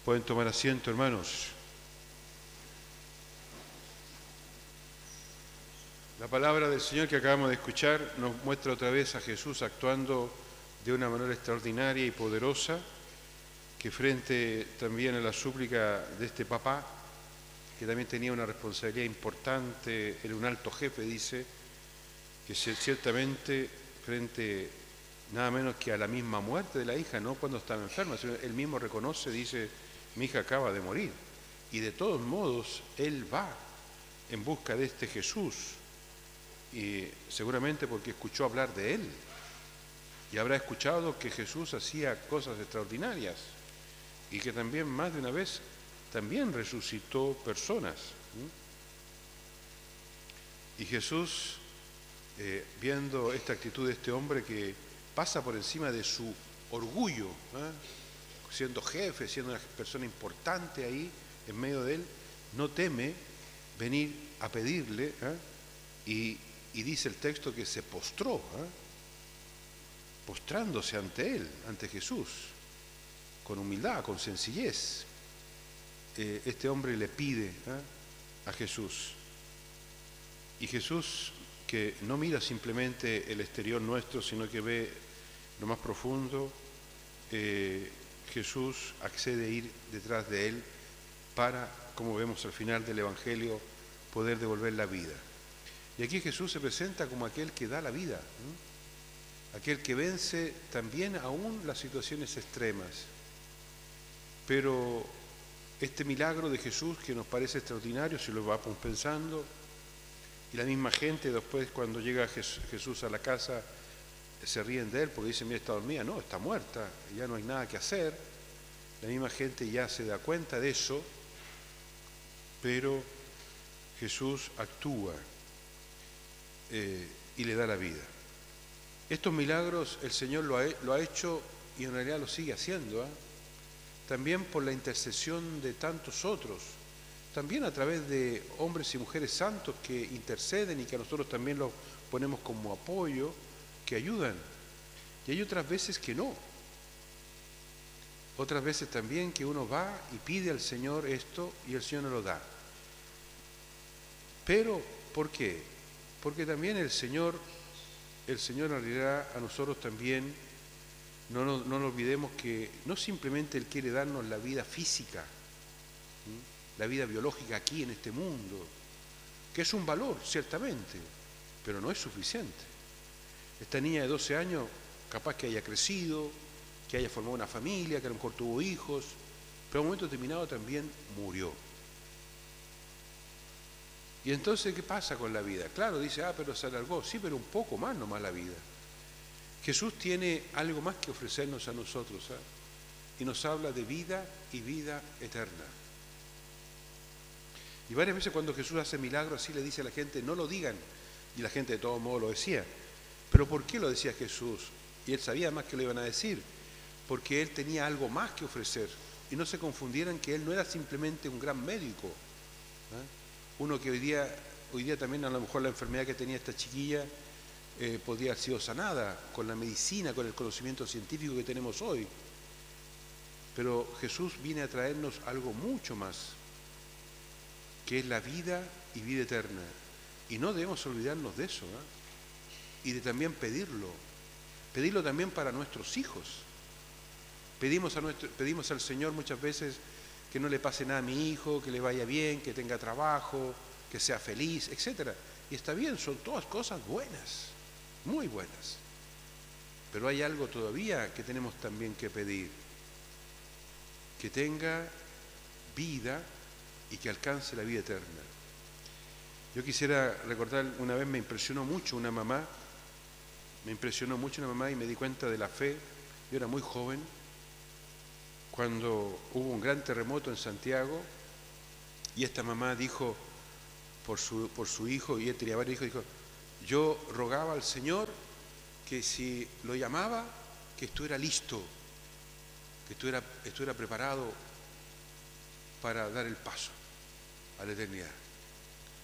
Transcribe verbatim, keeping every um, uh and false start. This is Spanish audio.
Pueden tomar asiento, hermanos. La palabra del Señor que acabamos de escuchar nos muestra otra vez a Jesús actuando de una manera extraordinaria y poderosa, que frente también a la súplica de este papá, que también tenía una responsabilidad importante, era un alto jefe, dice, que ciertamente frente nada menos que a la misma muerte de la hija, no cuando estaba enferma, sino él mismo reconoce, dice, mi hija acaba de morir. Y de todos modos, él va en busca de este Jesús, y seguramente porque escuchó hablar de él, y habrá escuchado que Jesús hacía cosas extraordinarias, y que también más de una vez también resucitó personas. Y Jesús, eh, viendo esta actitud de este hombre que pasa por encima de su orgullo, ¿eh? siendo jefe, siendo una persona importante ahí en medio de él, no teme venir a pedirle, ¿eh? y, y dice el texto que se postró, ¿eh? postrándose ante él, ante Jesús, con humildad, con sencillez. Eh, este hombre le pide, ¿eh? a Jesús. Y Jesús, que no mira simplemente el exterior nuestro, sino que ve lo más profundo, eh, Jesús accede a ir detrás de él para, como vemos al final del Evangelio, poder devolver la vida. Y aquí Jesús se presenta como aquel que da la vida, ¿no? Aquel que vence también aún las situaciones extremas. Pero este milagro de Jesús, que nos parece extraordinario si lo vamos pensando, y la misma gente después cuando llega Jesús a la casa se ríen de él porque dicen, mira, está dormida. No, está muerta, ya no hay nada que hacer. La misma gente ya se da cuenta de eso, pero Jesús actúa eh, y le da la vida. Estos milagros el Señor lo ha, lo ha hecho y en realidad lo sigue haciendo, ¿eh? También por la intercesión de tantos otros, también a través de hombres y mujeres santos que interceden y que a nosotros también los ponemos como apoyo, que ayudan. Y hay otras veces que no. Otras veces también que uno va y pide al Señor esto y el Señor no lo da. Pero, ¿por qué? Porque también el Señor, el Señor en realidad a nosotros también, no nos, no nos olvidemos que no simplemente Él quiere darnos la vida física, ¿sí? La vida biológica aquí en este mundo, que es un valor, ciertamente, pero no es suficiente. Esta niña de doce años, capaz que haya crecido, que haya formado una familia, que a lo mejor tuvo hijos, pero a un momento determinado también murió. Y entonces, ¿qué pasa con la vida? Claro, dice, ah, pero se alargó. Sí, pero un poco más nomás la vida. Jesús tiene algo más que ofrecernos a nosotros, ¿eh? Y nos habla de vida y vida eterna. Y varias veces cuando Jesús hace milagros así le dice a la gente, no lo digan. Y la gente de todos modos lo decía. ¿Pero por qué lo decía Jesús? Y él sabía más que lo iban a decir. Porque él tenía algo más que ofrecer. Y no se confundieran que él no era simplemente un gran médico, ¿eh? Uno que hoy día, hoy día también a lo mejor la enfermedad que tenía esta chiquilla eh, podría haber sido sanada con la medicina, con el conocimiento científico que tenemos hoy. Pero Jesús viene a traernos algo mucho más, que es la vida y vida eterna. Y no debemos olvidarnos de eso, ¿eh? Y de también pedirlo. Pedirlo también para nuestros hijos. Pedimos, a nuestro, pedimos al Señor muchas veces que no le pase nada a mi hijo, que le vaya bien, que tenga trabajo, que sea feliz, etcétera. Y está bien, son todas cosas buenas, muy buenas. Pero hay algo todavía que tenemos también que pedir, que tenga vida y que alcance la vida eterna. Yo quisiera recordar, una vez me impresionó mucho una mamá, me impresionó mucho una mamá y me di cuenta de la fe. Yo era muy joven, cuando hubo un gran terremoto en Santiago, y esta mamá dijo por su, por su hijo, y él tenía varios hijos, dijo, yo rogaba al Señor que si lo llamaba, que estuviera listo, que estuviera, estuviera preparado para dar el paso a la eternidad.